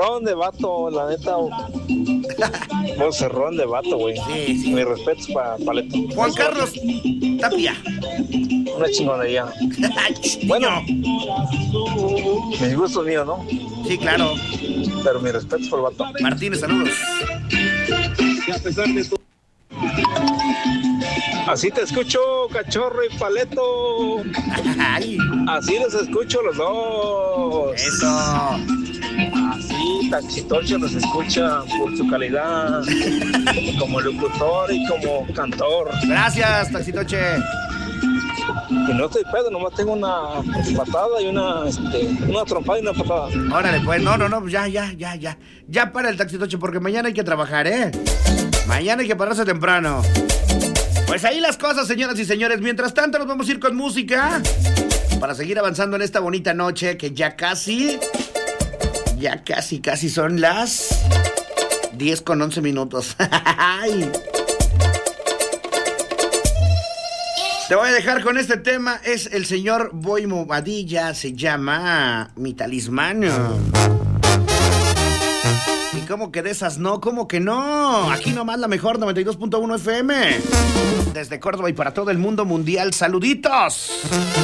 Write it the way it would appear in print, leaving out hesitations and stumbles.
Vocerrón de vato, la neta. Vocerrón de vato, güey. Sí, sí. Mi respeto para Paleto. Juan Carlos Tapia. Una chingonería. Bueno, mis gustos míos, ¿no? Sí, claro. Pero mi respeto por el vato. Martínez, saludos. Así te escucho, cachorro y Paleto. Ay, Así los escucho los dos. eso. Así, Taxitoche los escucha por su calidad como locutor y como cantor. Gracias, Taxitoche. Y no estoy pedo, nomás tengo una patada y una trompada y una patada. Órale, pues, no, ya. Ya para el Taxitoche, porque mañana hay que trabajar, ¿eh? Mañana hay que pararse temprano. Pues ahí las cosas, señoras y señores. Mientras tanto, nos vamos a ir con música para seguir avanzando en esta bonita noche que ya casi son las 10:11. Ay. Te voy a dejar con este tema. Es el señor Boy Movadilla. Se llama Mi Talismán. ¿Y cómo que de esas no? ¿Cómo que no? Aquí nomás la mejor 92.1 FM. Desde Córdoba y para todo el mundo mundial. ¡Saluditos!